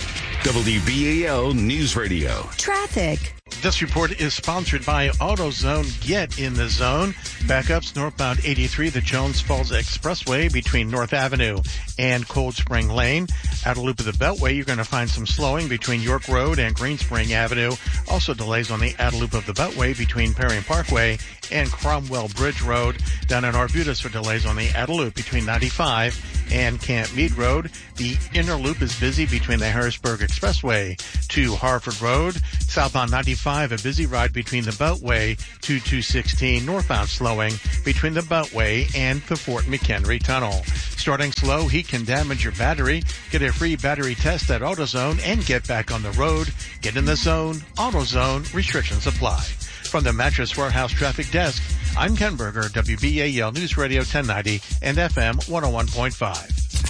WBAL News Radio. Traffic. This report is sponsored by AutoZone. Get in the zone. Backups northbound 83, the Jones Falls Expressway between North Avenue and Cold Spring Lane. Out of loop of the Beltway, you're going to find some slowing between York Road and Green Spring Avenue. Also delays on the outer loop of the Beltway between Perry Parkway and Cromwell Bridge Road. Down in Arbutus for delays on the outer loop between 95 and Camp Meade Road. The inner loop is busy between the Harrisburg Expressway to Harford Road. Southbound 95, a busy ride between the Beltway to 216. Northbound slowing between the Beltway and the Fort McHenry Tunnel. Starting slow, heat can damage your battery. Get a free battery test at AutoZone and get back on the road. Get in the zone. AutoZone. Restrictions apply. From the Mattress Warehouse Traffic Desk, I'm Ken Berger, WBAL News Radio 1090 and FM 101.5.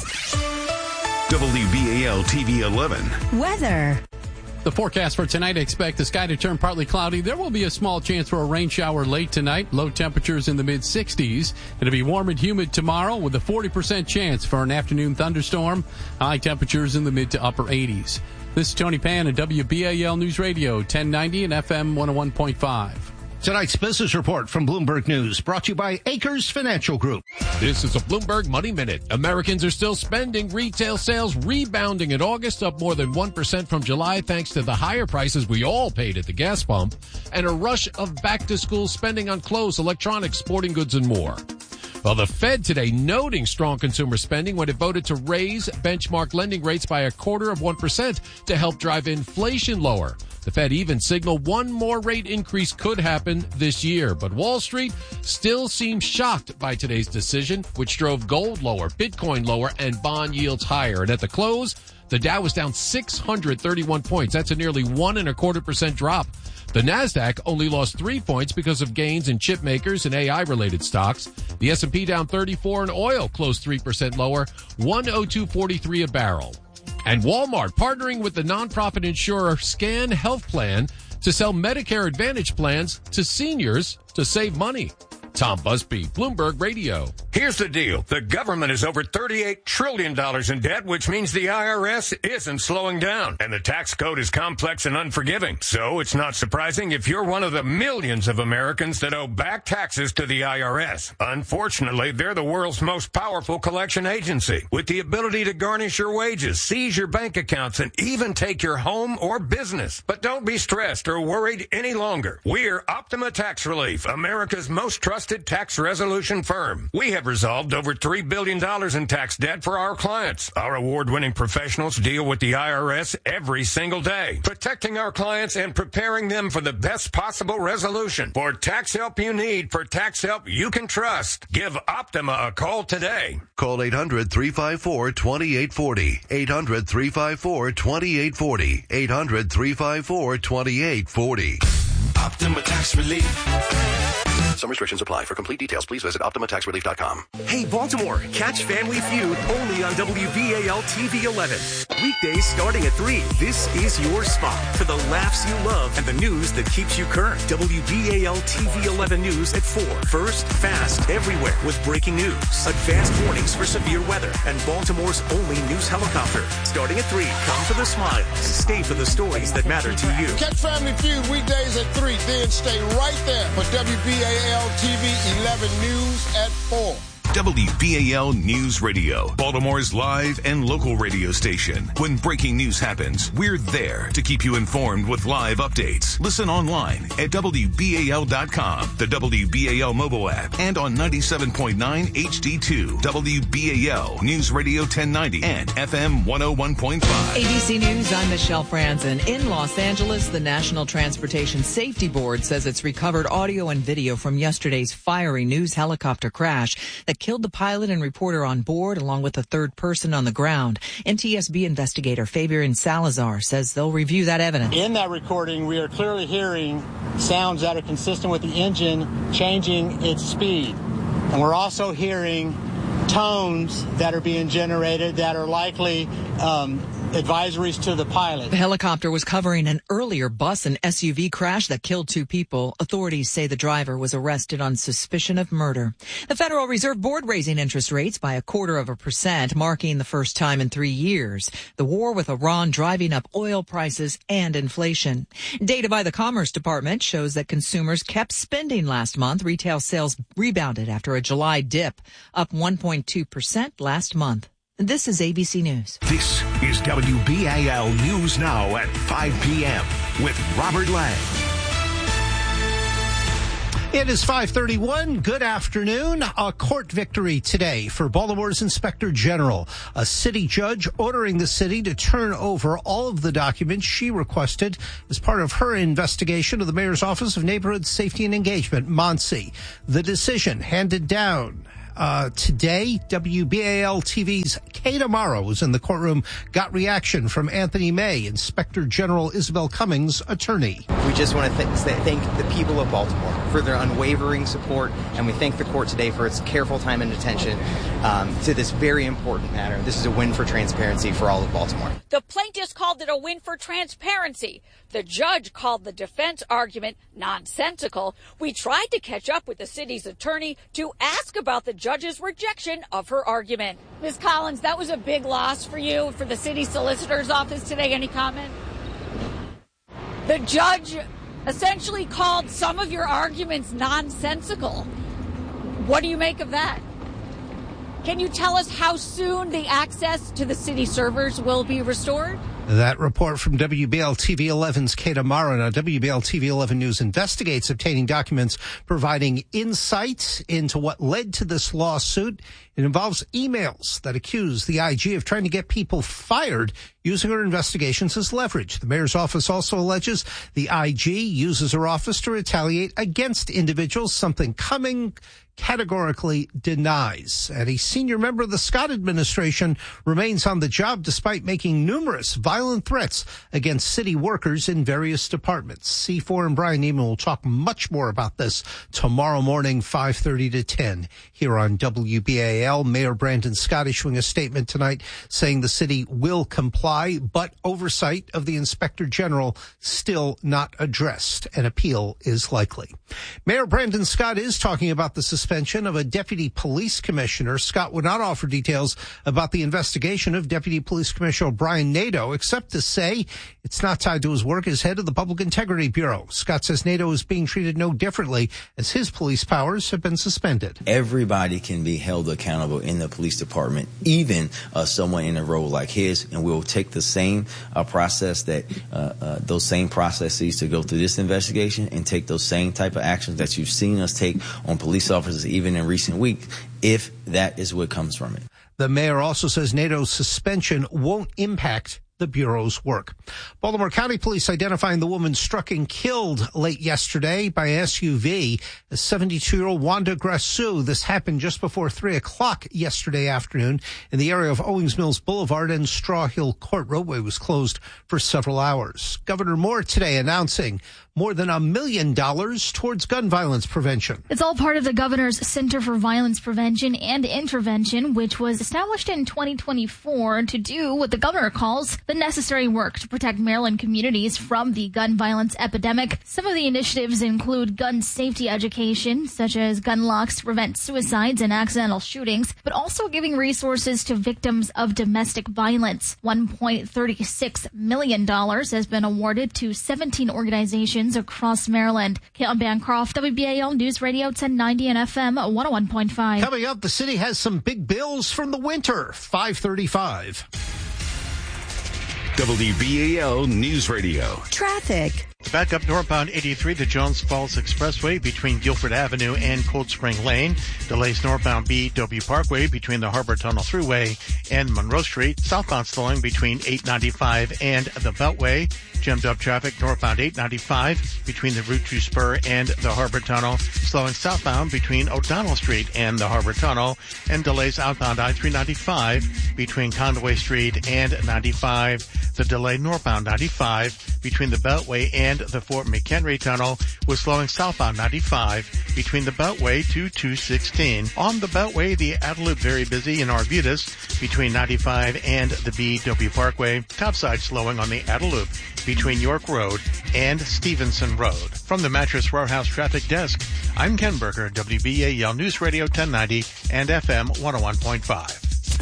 WBAL TV 11. Weather. The forecast for tonight, expect the sky to turn partly cloudy. There will be a small chance for a rain shower late tonight. Low temperatures in the mid-60s. It'll be warm and humid tomorrow with a 40% chance for an afternoon thunderstorm. High temperatures in the mid to upper 80s. This is Tony Pan at WBAL News Radio 1090 and FM 101.5. Tonight's business report from Bloomberg News, brought to you by Acres Financial Group. This is a Bloomberg Money Minute. Americans are still spending. Retail sales rebounding in August, up more than 1% from July, thanks to the higher prices we all paid at the gas pump, and a rush of back-to-school spending on clothes, electronics, sporting goods, and more. Well, the Fed today noting strong consumer spending when it voted to raise benchmark lending rates by 0.25% to help drive inflation lower. The Fed even signaled one more rate increase could happen this year. But Wall Street still seems shocked by today's decision, which drove gold lower, Bitcoin lower, and bond yields higher. And at the close, the Dow was down 631 points. That's a nearly 1.25% drop. The Nasdaq only lost 3 points because of gains in chip makers and AI-related stocks. The S&P down 34 and oil closed 3% lower, 102.43 a barrel. And Walmart partnering with the nonprofit insurer Scan Health Plan to sell Medicare Advantage plans to seniors to save money. Tom Busby, Bloomberg Radio. Here's the deal. The government is over $38 trillion in debt, which means the IRS isn't slowing down. And the tax code is complex and unforgiving. So it's not surprising if you're one of the millions of Americans that owe back taxes to the IRS. Unfortunately, they're the world's most powerful collection agency, with the ability to garnish your wages, seize your bank accounts, and even take your home or business. But don't be stressed or worried any longer. We're Optima Tax Relief, America's most trusted tax resolution firm. We have resolved over $3 billion in tax debt for our clients. Our award-winning professionals deal with the IRS every single day, protecting our clients and preparing them for the best possible resolution. For tax help you need, for tax help you can trust, give Optima a call today. Call 800-354-2840. 800-354-2840. 800-354-2840. Optima Tax Relief. Some restrictions apply. For complete details, please visit OptimaTaxRelief.com. Hey, Baltimore, catch Family Feud only on WBAL TV 11. Weekdays starting at 3. This is your spot for the laughs you love and the news that keeps you current. WBAL TV 11 News at 4. First, fast, everywhere with breaking news, advanced warnings for severe weather, and Baltimore's only news helicopter. Starting at 3, come for the smiles and stay for the stories that matter to you. Catch Family Feud weekdays at 3, then stay right there for WBAL TV 11 News at 4. WBAL News Radio, Baltimore's live and local radio station. When breaking news happens, we're there to keep you informed with live updates. Listen online at WBAL.com, the WBAL mobile app, and on 97.9 HD2, WBAL News Radio 1090 and FM 101.5. ABC News, I'm Michelle Franzen. In Los Angeles, the National Transportation Safety Board says it's recovered audio and video from yesterday's fiery news helicopter crash that killed the pilot and reporter on board, along with a third person on the ground. NTSB investigator Fabian Salazar says they'll review that evidence. In that recording, we are clearly hearing sounds that are consistent with the engine changing its speed. And we're also hearing tones that are being generated that are likely advisories to the pilot. The helicopter was covering an earlier bus and SUV crash that killed 2 people. Authorities say the driver was arrested on suspicion of murder. The Federal Reserve Board raising interest rates by 0.25%, marking the first time in 3 years. The war with Iran driving up oil prices and inflation. Data by the Commerce Department shows that consumers kept spending last month. Retail sales rebounded after a July dip, up 1.2% last month. This is ABC News. This is WBAL News Now at 5 p.m. with Robert Lang. It is 5:31. Good afternoon. A court victory today for Baltimore's Inspector General. A city judge ordering the city to turn over all of the documents she requested as part of her investigation of the Mayor's Office of Neighborhood Safety and Engagement, MONSE. The decision handed down today. WBAL TV's Kate Amaro was in the courtroom, got reaction from Anthony May, Inspector General Isabel Cummings' attorney. We just want to thank the people of Baltimore for their unwavering support, and we thank the court today for its careful time and attention to this very important matter. This is a win for transparency for all of Baltimore. The plaintiffs called it a win for transparency. The judge called the defense argument nonsensical. We tried to catch up with the city's attorney to ask about the judge's rejection of her argument. Ms. Collins, that was a big loss for you, for the city solicitor's office today. Any comment? The judge essentially called some of your arguments nonsensical. What do you make of that? Can you tell us how soon the access to the city servers will be restored? That report from WBAL TV 11's Kate Amaro. Now, WBAL TV 11 News investigates obtaining documents providing insight into what led to this lawsuit. It involves emails that accuse the IG of trying to get people fired using her investigations as leverage. The mayor's office also alleges the IG uses her office to retaliate against individuals, something Cummings categorically denies. And a senior member of the Scott administration remains on the job despite making numerous violent threats against city workers in various departments. C4 and Brian Neiman will talk much more about this tomorrow morning, 5:30 to 10 here on WBAL. Mayor Brandon Scott issuing a statement tonight saying the city will comply, but oversight of the Inspector General still not addressed. An appeal is likely. Mayor Brandon Scott is talking about the suspension of a deputy police commissioner. Scott would not offer details about the investigation of Deputy Police Commissioner Brian Nadeau, except to say it's not tied to his work as head of the Public Integrity Bureau. Scott says Nadeau is being treated no differently as his police powers have been suspended. Everybody can be held accountable in the police department, even someone in a role like his, and we'll take the same process that those same processes to go through this investigation and take those same type of actions that you've seen us take on police officers even in recent weeks, if that is what comes from it. The mayor also says Nadeau's suspension won't impact the Bureau's work. Baltimore County Police identifying the woman struck and killed late yesterday by an SUV, a 72-year-old Wanda Grasu. This happened just before 3 o'clock yesterday afternoon in the area of Owings Mills Boulevard and Straw Hill Court. Roadway was closed for several hours. Governor Moore today announcing more than $1 million towards gun violence prevention. It's all part of the governor's Center for Violence Prevention and Intervention, which was established in 2024 to do what the governor calls the necessary work to protect Maryland communities from the gun violence epidemic. Some of the initiatives include gun safety education, such as gun locks to prevent suicides and accidental shootings, but also giving resources to victims of domestic violence. $1.36 million has been awarded to 17 organizations across Maryland. Caitlin Bancroft, WBAL News Radio 1090 and FM 101.5. Coming up, the city has some big bills from the winter. 5:35. WBAL News Radio. Traffic. Back up northbound 83, the Jones Falls Expressway between Guilford Avenue and Cold Spring Lane. Delays northbound BW Parkway between the Harbor Tunnel Thruway and Monroe Street. Southbound slowing between 895 and the Beltway. Jammed up traffic northbound 895 between the Route 2 Spur and the Harbor Tunnel. Slowing southbound between O'Donnell Street and the Harbor Tunnel. And delays outbound I-395 between Conway Street and 95. The delay northbound 95 between the Beltway and and the Fort McHenry Tunnel was slowing southbound 95 between the Beltway to 216. On the Beltway, the outer loop very busy in Arbutus between 95 and the BW Parkway. Topside slowing on the outer loop between York Road and Stevenson Road. From the Mattress Warehouse Traffic Desk, I'm Ken Berger, WBAL News Radio 1090 and FM 101.5.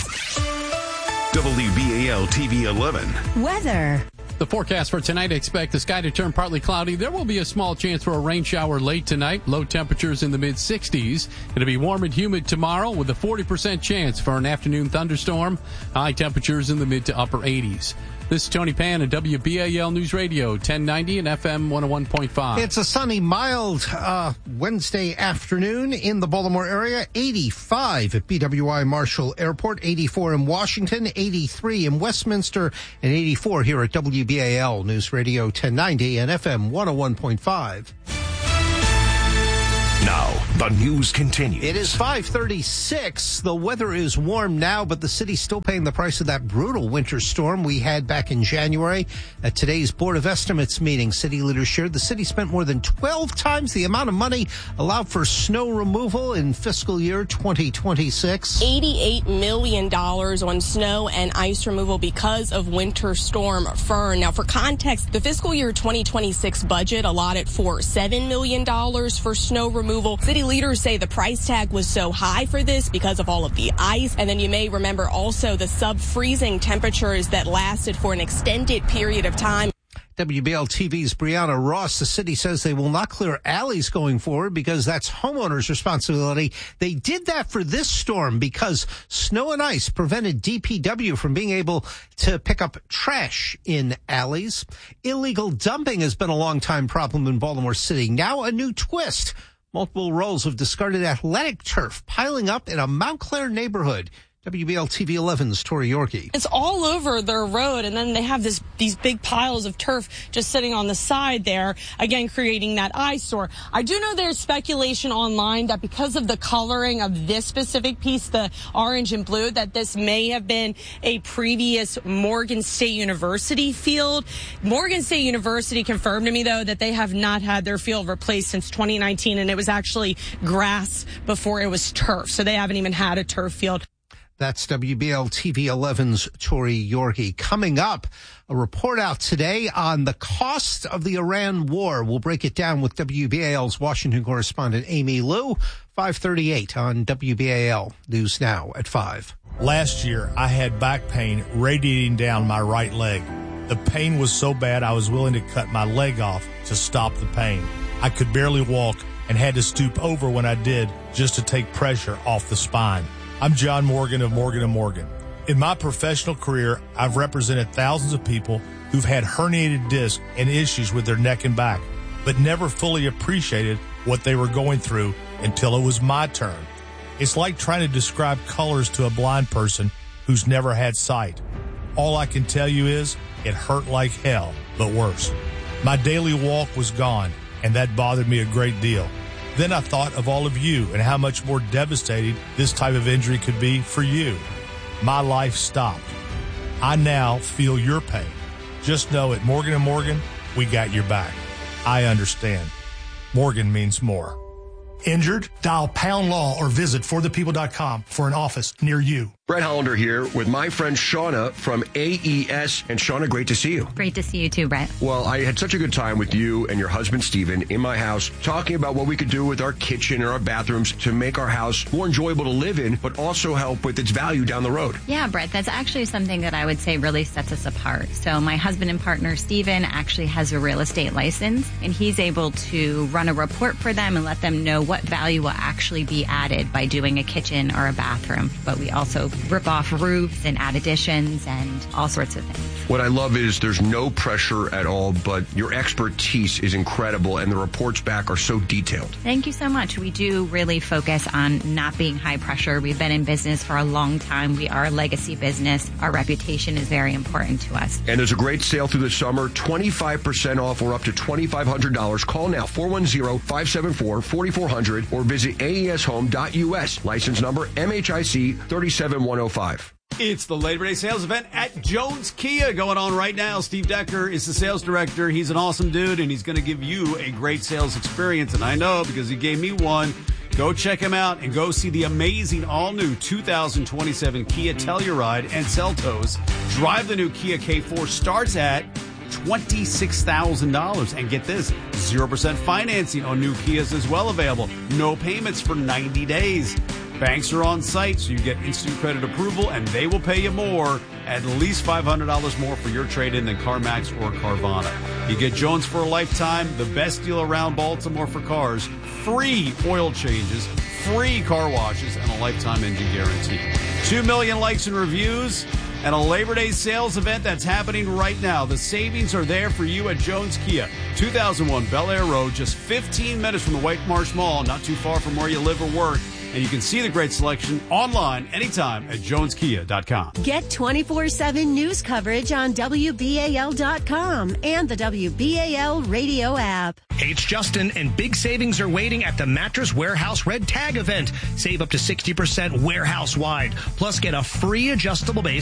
WBAL TV 11. Weather. The forecast for tonight, expect the sky to turn partly cloudy. There will be a small chance for a rain shower late tonight. Low temperatures in the mid-60s. It'll be warm and humid tomorrow with a 40% chance for an afternoon thunderstorm. High temperatures in the mid to upper 80s. This is Tony Pan at WBAL News Radio 1090 and FM 101.5. It's a sunny, mild Wednesday afternoon in the Baltimore area. 85 at BWI Marshall Airport, 84 in Washington, 83 in Westminster, and 84 here at WBAL News Radio 1090 and FM 101.5. Now, the news continues. It is 5:36. The weather is warm now, but the city's still paying the price of that brutal winter storm we had back in January. At today's Board of Estimates meeting, city leaders shared the city spent more than 12 times the amount of money allowed for snow removal in fiscal year 2026. $88 million on snow and ice removal because of Winter Storm Fern. Now, for context, the fiscal year 2026 budget allotted for $7 million for snow removal. City leaders say the price tag was so high for this because of all of the ice. And then you may remember also the sub-freezing temperatures that lasted for an extended period of time. WBL TV's Brianna Ross, the city says they will not clear alleys going forward because that's homeowners' responsibility. They did that for this storm because snow and ice prevented DPW from being able to pick up trash in alleys. Illegal dumping has been a long-time problem in Baltimore City. Now a new twist. Multiple rolls of discarded athletic turf piling up in a Montclair neighborhood. WBL TV 11's Tori Yorkie. It's all over their road, and then they have these big piles of turf just sitting on the side there, again creating that eyesore. I do know there's speculation online that because of the coloring of this specific piece, the orange and blue, that this may have been a previous Morgan State University field. Morgan State University confirmed to me, though, that they have not had their field replaced since 2019, and it was actually grass before it was turf, so they haven't even had a turf field. That's WBL TV 11's Tori Yorkie. Coming up, a report out today on the cost of the Iran war. We'll break it down with WBAL's Washington correspondent Amy Liu. 5:38 on WBAL News Now at 5. Last year, I had back pain radiating down my right leg. The pain was so bad I was willing to cut my leg off to stop the pain. I could barely walk and had to stoop over when I did just to take pressure off the spine. I'm John Morgan of Morgan & Morgan. In my professional career, I've represented thousands of people who've had herniated discs and issues with their neck and back, but never fully appreciated what they were going through until it was my turn. It's like trying to describe colors to a blind person who's never had sight. All I can tell you is it hurt like hell, but worse. My daily walk was gone, and that bothered me a great deal. Then I thought of all of you and how much more devastating this type of injury could be for you. My life stopped. I now feel your pain. Just know at Morgan & Morgan, we got your back. I understand. Morgan means more. Injured? Dial Pound Law or visit forthepeople.com for an office near you. Brett Hollander here with my friend Shauna from AES. And Shauna, great to see you. Great to see you too, Brett. Well, I had such a good time with you and your husband, Steven, in my house, talking about what we could do with our kitchen and our bathrooms to make our house more enjoyable to live in, but also help with its value down the road. Yeah, Brett, that's actually something that I would say really sets us apart. So my husband and partner, Steven, actually has a real estate license, and he's able to run a report for them and let them know what value will actually be added by doing a kitchen or a bathroom. But we also rip off roofs and add additions and all sorts of things. What I love is there's no pressure at all, but your expertise is incredible, and the reports back are so detailed. Thank you so much. We do really focus on not being high pressure. We've been in business for a long time. We are a legacy business. Our reputation is very important to us. And there's a great sale through the summer, 25% off or up to $2,500. Call now, 410-574-4400, or visit aeshome.us. License number MHIC 37105. It's the Labor Day sales event at Jones Kia going on right now. Steve Decker is the sales director. He's an awesome dude, and he's going to give you a great sales experience. And I know because he gave me one. Go check him out and go see the amazing all-new 2027 Kia Telluride and Seltos. Drive the new Kia K4. Starts at $26,000. And get this, 0% financing on new Kias as well available. No payments for 90 days. Banks are on site, so you get instant credit approval, and they will pay you more, at least $500 more for your trade-in than CarMax or Carvana. You get Jones for a lifetime, the best deal around Baltimore for cars, free oil changes, free car washes, and a lifetime engine guarantee. 2 million likes and reviews, and a Labor Day sales event that's happening right now. The savings are there for you at Jones Kia, 2001 Bel Air Road, just 15 minutes from the White Marsh Mall, not too far from where you live or work. And you can see the great selection online anytime at joneskia.com. Get 24/7 news coverage on WBAL.com and the WBAL radio app. Hey, it's Justin, and big savings are waiting at the Mattress Warehouse Red Tag event. Save up to 60% warehouse-wide. Plus, get a free adjustable base